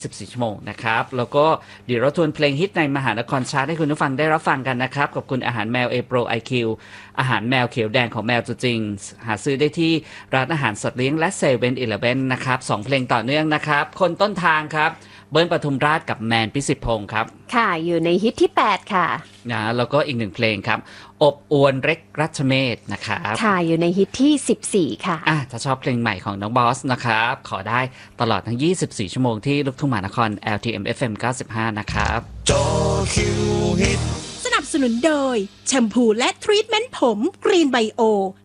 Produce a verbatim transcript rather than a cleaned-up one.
สิบสี่ ชั่วโมงนะครับแล้วก็เดี๋ยวเราทวนเพลงฮิตในมหานครชาร์ตให้คุณผู้ฟังได้รับฟังกันนะครับกับคุณอาหารแมว A Pro ไอ คิว อาหารแมวเขียวแดงของแมวตัวจริงหาซื้อได้ที่ร้านอาหารสัตว์เลี้ยงและเซเว่นอีเลฟเว่นนะครับสองเพลงต่อเนื่องนะครับคนต้นทางครับเบิ้ลปทุมราชกับแมนพิสิทธิ์พงศ์ครับค่ะอยู่ในฮิตที่แปดค่ะนะแล้วก็อีกหนึ่งเพลงครับอบอวนเร็กรัชเมธนะครับค่ะอยู่ในฮิตที่สิบสี่ค่ะอ่ะถ้าชอบเพลงใหม่ของน้องบอสนะครับขอได้ตลอดทั้งยี่สิบสี่ชั่วโมงที่ลูกทุ่งมหานคร แอล ที เอ็ม เอฟ เอ็ม เก้าสิบห้านะครับจอคิวฮิตสนับสนุนโดยแชมพูและทรีทเมนต์ผมกรีนไบโอ